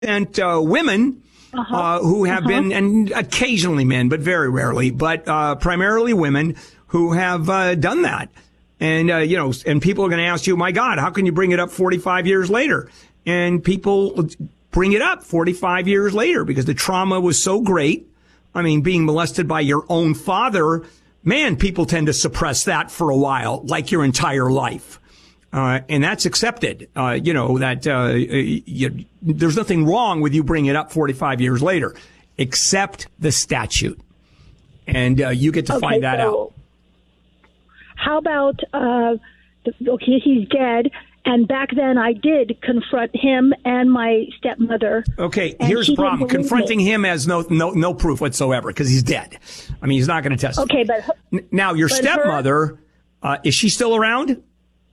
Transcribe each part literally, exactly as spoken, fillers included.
And uh, women uh-huh. uh, who have uh-huh. been, and occasionally men, but very rarely, but uh, primarily women who have uh, done that. And, uh, you know, and people are going to ask you, my God, how can you bring it up forty-five years later? And people bring it up forty-five years later because the trauma was so great. I mean, being molested by your own father, man, people tend to suppress that for a while, like your entire life. Uh, and that's accepted. Uh, you know, that, uh, you, there's nothing wrong with you bringing it up forty-five years later, except the statute. And, uh, you get to okay, find that so out. How about, uh, the, okay, he's dead. And back then I did confront him and my stepmother. Okay, here's the problem. Confronting me. him has no, no, no proof whatsoever because he's dead. I mean, he's not going to testify. Okay, but her, now your stepmother, her, uh, is she still around?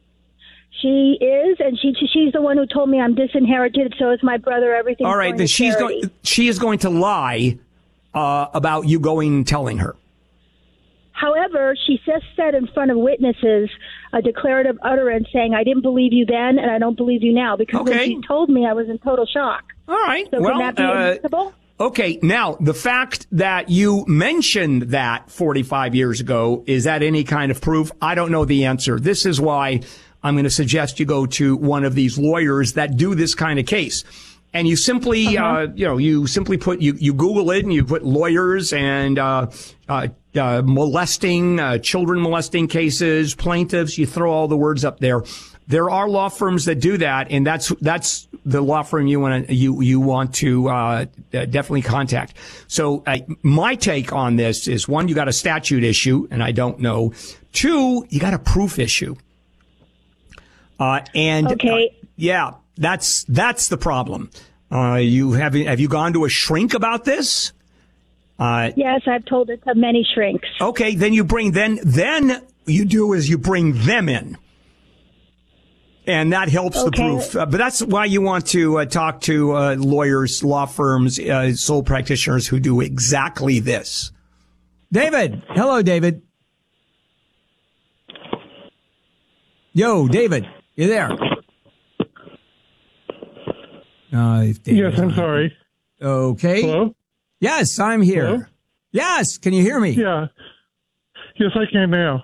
She is, and she she's the one who told me I'm disinherited. So is my brother. Everything. All right, then she's going. She is going to lie uh, about you going and telling her. However, she just said in front of witnesses a declarative utterance saying, I didn't believe you then and I don't believe you now, because okay. when she told me, I was in total shock. All right. So well, can that be uh, admissible? Okay. Now, the fact that you mentioned that forty-five years ago, is that any kind of proof? I don't know the answer. This is why I'm going to suggest you go to one of these lawyers that do this kind of case. And you simply, uh-huh. uh, you know, you simply put, you, you Google it and you put lawyers and, uh, uh, uh, molesting, uh, children molesting cases, plaintiffs, you throw all the words up there. There are law firms that do that, and that's, that's the law firm you want to, you, you want to, uh, definitely contact. So, uh, my take on this is, one, you got a statute issue, and I don't know. Two, you got a proof issue. Uh, and, okay. uh, yeah. That's, that's the problem. Uh, you have, have you gone to a shrink about this? Uh, yes, I've told it to many shrinks. Okay. Then you bring, then, then you do is you bring them in. And that helps okay. the proof. Uh, but that's why you want to uh, talk to uh, lawyers, law firms, uh, sole practitioners who do exactly this. David. Hello, David. Yo, David. You there? Uh, yes, I'm sorry. Okay. Hello? Yes, I'm here. Hello? Yes, can you hear me? Yeah. Yes, I can now.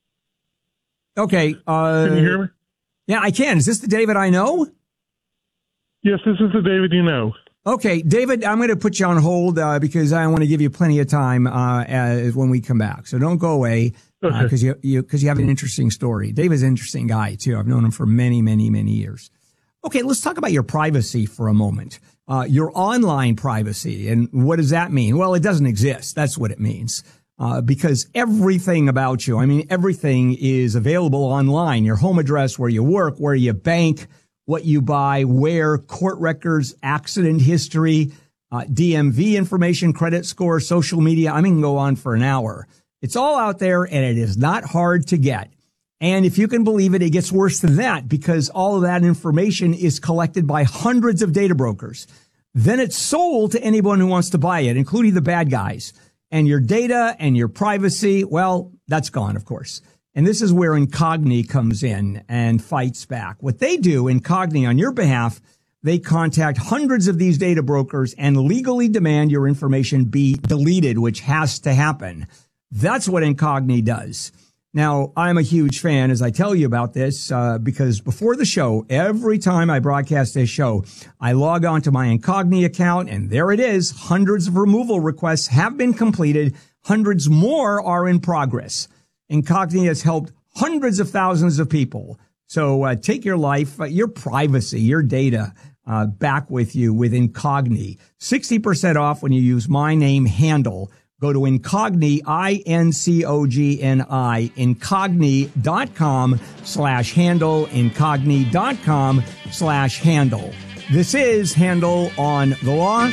Okay. Uh, can you hear me? Yeah, I can. Is this the David I know? Yes, this is the David you know. Okay, David, I'm going to put you on hold uh, because I want to give you plenty of time uh, as, when we come back. So don't go away because okay. uh, you because you, you have an interesting story. David's an interesting guy, too. I've known him for many, many, many years. Okay, let's talk about your privacy for a moment. Uh, your online privacy. And what does that mean? Well, it doesn't exist. That's what it means. Uh, because everything about you, I mean, everything is available online. Your home address, where you work, where you bank, what you buy, where, court records, accident history, uh, D M V information, credit score, social media. I mean, can go on for an hour. It's all out there and it is not hard to get. And if you can believe it, it gets worse than that because all of that information is collected by hundreds of data brokers. Then it's sold to anyone who wants to buy it, including the bad guys. And your data and your privacy, well, that's gone, of course. And this is where Incogni comes in and fights back. What they do, Incogni, on your behalf, they contact hundreds of these data brokers and legally demand your information be deleted, which has to happen. That's what Incogni does. Now, I'm a huge fan, as I tell you about this, uh, because before the show, every time I broadcast this show, I log on to my Incogni account, and there it is. Hundreds of removal requests have been completed. Hundreds more are in progress. Incogni has helped hundreds of thousands of people. So uh, take your life, uh, your privacy, your data uh, back with you with Incogni. sixty percent off when you use my name, Handle. Go to Incogni, I N C O G N I, Incogni.com slash handle, Incogni.com slash handle. This is Handle on the Law.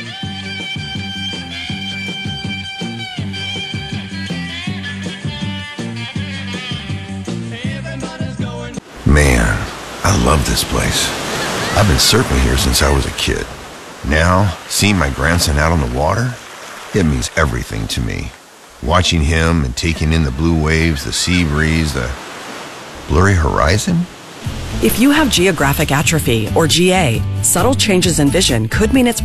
Man, I love this place. I've been surfing here since I was a kid. Now, seeing my grandson out on the water, it means everything to me. Watching him and taking in the blue waves, the sea breeze, the blurry horizon. If you have geographic atrophy, or G A, subtle changes in vision could mean it's